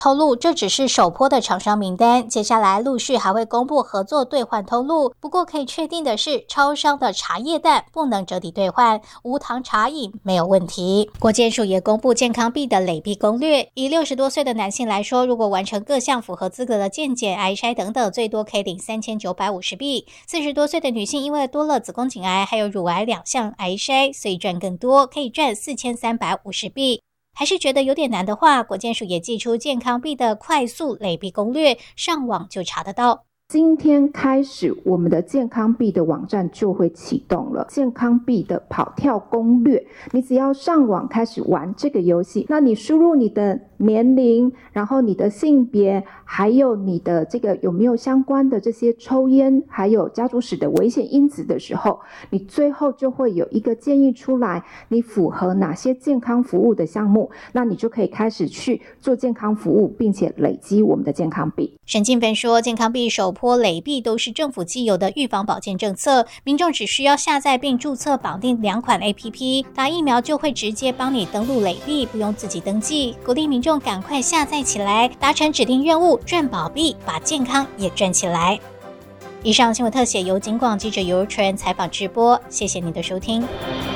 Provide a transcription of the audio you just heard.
透露这只是首波的厂商名单，接下来陆续还会公布合作兑换通路。不过可以确定的是，超商的茶叶蛋不能折抵兑换，无糖茶饮没有问题。国健署也公布健康币的累币攻略，以60多岁的男性来说，如果完成各项符合资格的健检、癌筛等等，最多可以领3950币。40多岁的女性因为多了子宫颈癌还有乳癌2项癌筛，所以赚更多，可以赚4350币。还是觉得有点难的话，国健署也寄出健康币的快速累币攻略，上网就查得到。 今天开始，我们的健康币的网站就会启动了。健康币的跑跳攻略，你只要上网开始玩这个游戏，那你输入你的年龄，然后你的性别，还有你的这个有没有相关的这些抽烟，还有家族史的危险因子的时候，你最后就会有一个建议出来，你符合哪些健康服务的项目，那你就可以开始去做健康服务，并且累积我们的健康币。 沈静芬说，健康币首波累币都是政府既有的预防保健政策，民众只需要下载并注册绑定2款 APP， 打疫苗就会直接帮你登录累币，不用自己登记。鼓励民众赶快下载起来，达成指定任务，赚宝币，把健康也赚起来。以上新闻特写由警广记者尤纯采访直播，谢谢你的收听。